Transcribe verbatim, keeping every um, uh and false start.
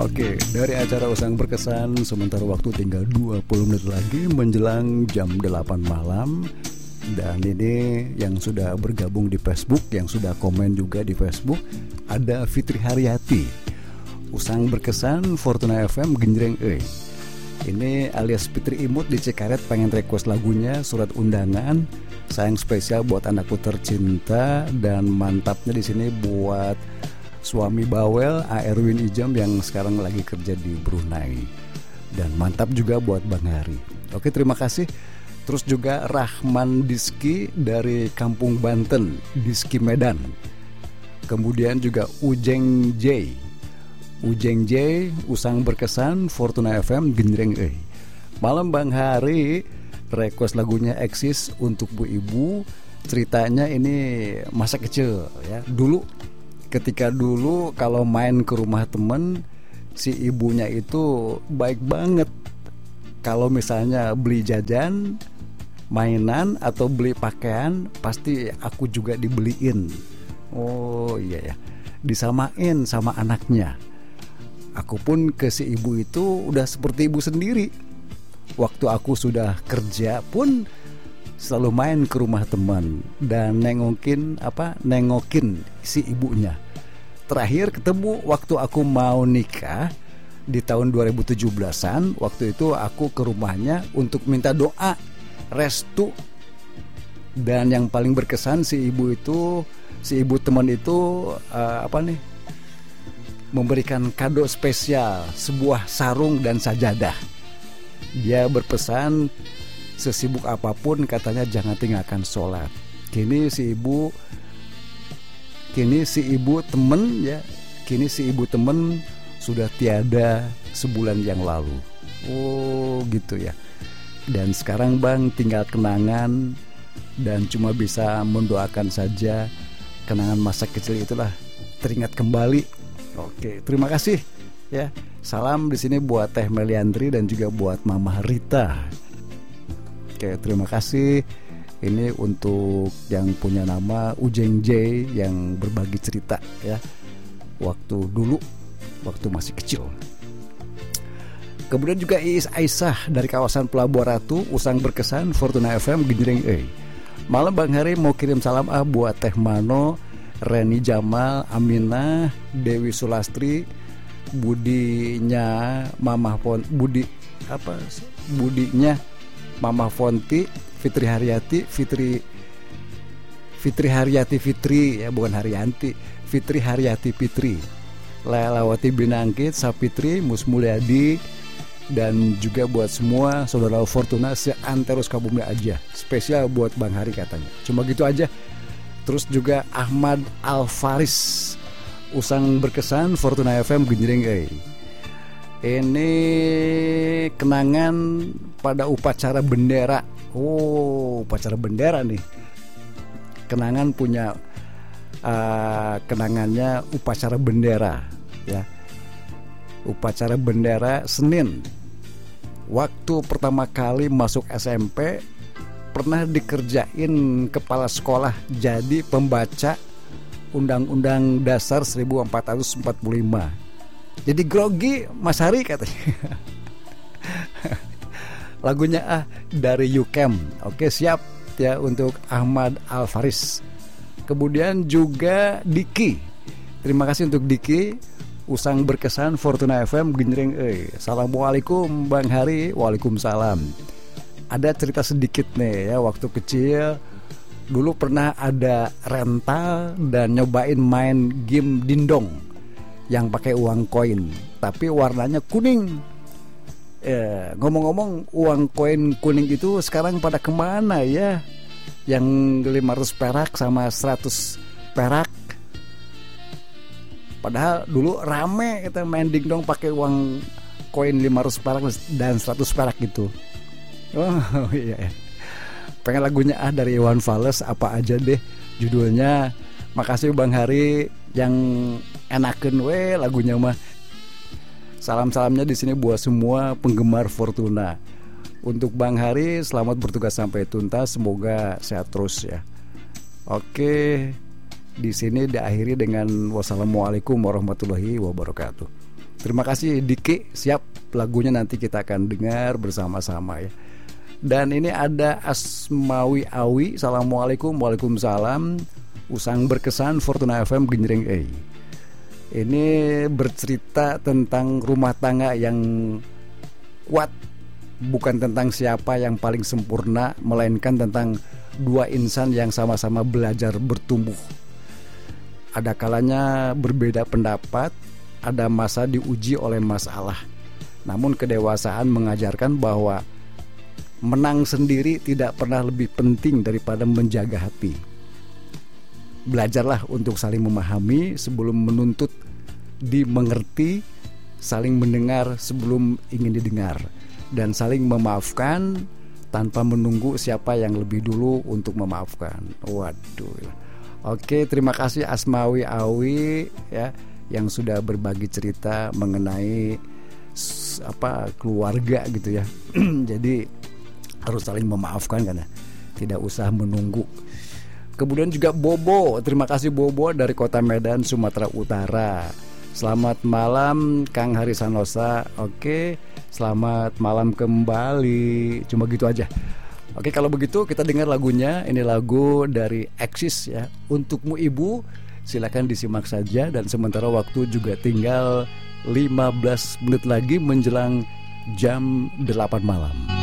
Oke, dari acara Usang Berkesan, sementara waktu tinggal dua puluh menit lagi menjelang jam delapan malam. Dan ini yang sudah bergabung di Facebook, yang sudah komen juga di Facebook, ada Fitri Haryati. Usang Berkesan Fortuna F M Genjreng E. Ini alias Fitri Imut di Cikaret pengen request lagunya Surat Undangan. Sayang spesial buat anakku tercinta, dan mantapnya di sini buat suami bawel A. Erwin Ijam yang sekarang lagi kerja di Brunei. Dan mantap juga buat Bang Hari. Oke, terima kasih. Terus juga Rahman Diski dari Kampung Banten, Diski Medan. Kemudian juga Ujeng J. Ujeng J, Usang Berkesan Fortuna F M Genjreng E. Malam Bang Hari, request lagunya Eksis untuk Bu Ibu. Ceritanya ini masa kecil ya. Dulu ketika dulu kalau main ke rumah temen, si ibunya itu baik banget. Kalau misalnya beli jajan, mainan atau beli pakaian, pasti aku juga dibeliin. Oh iya ya, disamain sama anaknya. Aku pun ke si ibu itu udah seperti ibu sendiri. Waktu aku sudah kerja pun selalu main ke rumah teman dan nengokin apa nengokin si ibunya. Terakhir ketemu waktu aku mau nikah di tahun dua ribu tujuh belasan. Waktu itu aku ke rumahnya untuk minta doa restu. Dan yang paling berkesan si ibu itu, si ibu teman itu uh, apa nih? memberikan kado spesial, sebuah sarung dan sajadah. Dia berpesan, sesibuk apapun katanya jangan tinggalkan sholat. Kini si ibu Kini si ibu temen ya Kini si ibu temen sudah tiada sebulan yang lalu. Oh gitu ya. Dan sekarang Bang tinggal kenangan, dan cuma bisa mendoakan saja kenangan masa kecil itulah teringat kembali. Oke, terima kasih ya. Salam di sini buat Teh Meliandri dan juga buat Mama Rita. Oke, terima kasih. Ini untuk yang punya nama Ujeng J yang berbagi cerita ya. Waktu dulu, waktu masih kecil. Kemudian juga Iis Aisyah dari kawasan Pelabuhan Ratu, Usang Berkesan Fortuna F M Genjreng E. Malam Bang Hari mau kirim salam ah buat Teh Mano, Reni Jamal, Aminah, Dewi Sulastri, budinya Mama Font, Budi apa? Budinya Mama Fonti, Fitri Haryati, Fitri Fitri Haryati Fitri ya, bukan Haryanti, Fitri Haryati Fitri, Lelawati Binangkit, Sapitri, Mus Mulyadi, dan juga buat semua saudara Fortuna seantero Sukabumi aja. Spesial buat Bang Hari katanya. Cuma gitu aja. Terus juga Ahmad Alfaris, Usang Berkesan Fortuna F M Genjreng E. Ini kenangan pada upacara bendera. Oh, upacara bendera nih. Kenangan punya uh, kenangannya upacara bendera ya. Upacara bendera Senin. Waktu pertama kali masuk S M P pernah dikerjain kepala sekolah jadi pembaca Undang-Undang Dasar seribu empat ratus empat puluh lima. Jadi grogi Mas Hari katanya. Lagunya ah dari Yukem. Oke, siap ya untuk Ahmad Alfaris. Kemudian juga Diki. Terima kasih untuk Diki. Usang Berkesan Fortuna F M Genjreng E. Assalamualaikum Bang Hari. Waalaikumsalam. Ada cerita sedikit nih ya, waktu kecil dulu pernah ada rental dan nyobain main game dindong yang pakai uang koin, tapi warnanya kuning. Eh, ngomong-ngomong uang koin kuning itu sekarang pada kemana ya? Yang lima ratus perak sama seratus perak. Padahal dulu rame kita main dingdong pakai uang koin lima ratus perak dan seratus perak gitu. Oh iya, pengen lagunya ah dari Iwan Fals apa aja deh judulnya. Makasih Bang Hari yang enaken we lagunya mah. Salam-salamnya di sini buat semua penggemar Fortuna. Untuk Bang Hari selamat bertugas sampai tuntas, semoga sehat terus ya. Oke, di sini diakhiri dengan wassalamualaikum warahmatullahi wabarakatuh. Terima kasih Diki, siap, lagunya nanti kita akan dengar bersama-sama ya. Dan ini ada Asmawi Awi, Assalamualaikum, Waalaikumsalam. Usang berkesan Fortuna F M Genjreng E. Ini bercerita tentang rumah tangga yang kuat, bukan tentang siapa yang paling sempurna, melainkan tentang dua insan yang sama-sama belajar bertumbuh. Ada kalanya berbeda pendapat, ada masa diuji oleh masalah. Namun kedewasaan mengajarkan bahwa menang sendiri tidak pernah lebih penting daripada menjaga hati. Belajarlah untuk saling memahami sebelum menuntut, dimengerti, saling mendengar sebelum ingin didengar, dan saling memaafkan tanpa menunggu siapa yang lebih dulu untuk memaafkan. Waduh. Oke, terima kasih Asmawi Awi ya yang sudah berbagi cerita mengenai apa keluarga gitu ya. Jadi harus saling memaafkan kan ya. Tidak usah menunggu. Kemudian juga Bobo, terima kasih Bobo dari Kota Medan, Sumatera Utara. Selamat malam Kang Harisanosa. Oke, selamat malam kembali. Cuma gitu aja. Oke, kalau begitu kita dengar lagunya. Ini lagu dari Axis ya, Untukmu Ibu. Silakan disimak saja. Dan sementara waktu juga tinggal lima belas menit lagi menjelang jam delapan malam.